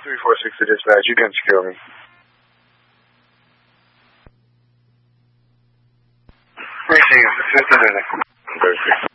346 to dispatch. You can secure me. Appreciate it. 15 minutes.